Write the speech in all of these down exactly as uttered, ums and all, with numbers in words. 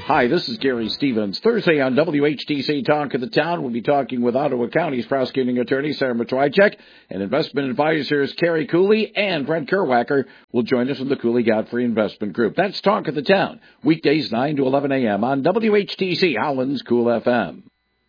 Hi, this is Gary Stevens. Thursday on W H T C Talk of the Town, we'll be talking with Ottawa County's prosecuting attorney, Sarah Matwychak, and investment advisors Carrie Cooley and Brent Kerwacker will join us from the Cooley Godfrey Investment Group. That's Talk of the Town, weekdays nine to eleven a.m. on W H T C Howland's Cool F M.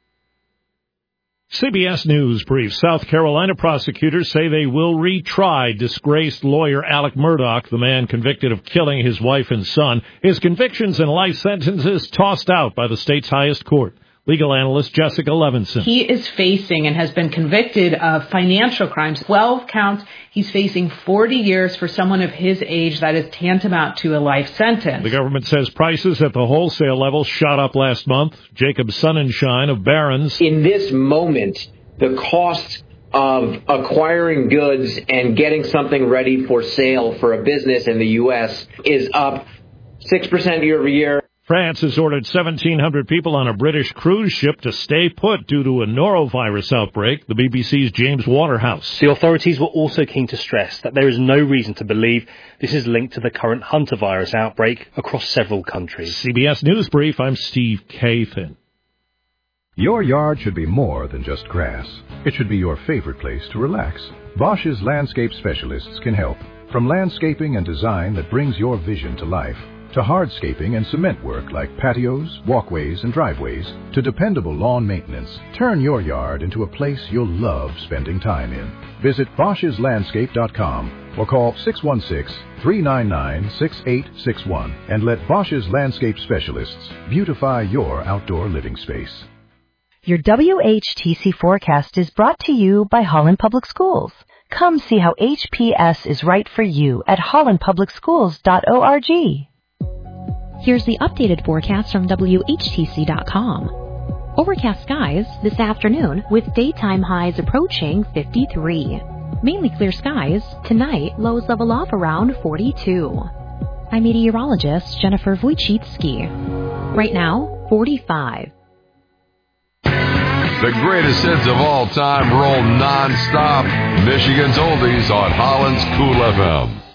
C B S News brief. South Carolina prosecutors say they will retry disgraced lawyer Alec Murdaugh, the man convicted of killing his wife and son. His convictions and life sentences tossed out by the state's highest court. Legal analyst Jessica Levinson. He is facing and has been convicted of financial crimes. twelve counts. He's facing forty years for someone of his age. That is tantamount to a life sentence. The government says prices at the wholesale level shot up last month. Jacob Sonnenschein of Barron's. In this moment, the cost of acquiring goods and getting something ready for sale for a business in the U S is up six percent year over year. France has ordered seventeen hundred people on a British cruise ship to stay put due to a norovirus outbreak. The B B C's James Waterhouse. The authorities were also keen to stress that there is no reason to believe this is linked to the current Hunter virus outbreak across several countries. C B S News Brief, I'm Steve Kathan. Your yard should be more than just grass. It should be your favorite place to relax. Bosch's landscape specialists can help. From landscaping and design that brings your vision to life, to hardscaping and cement work like patios, walkways, and driveways, to dependable lawn maintenance. Turn your yard into a place you'll love spending time in. Visit Bosch's Landscape dot com or call six one six, three nine nine, six eight six one and let Bosch's Landscape Specialists beautify your outdoor living space. Your W H T C forecast is brought to you by Holland Public Schools. Come see how H P S is right for you at holland public schools dot org. Here's the updated forecast from W H T C dot com. Overcast skies this afternoon with daytime highs approaching fifty-three. Mainly clear skies. Tonight, lows level off around forty-two. I'm meteorologist Jennifer Wojcicki. Right now, forty-five. The greatest hits of all time roll non-stop. Michigan's Oldies on Holland's Cool F M.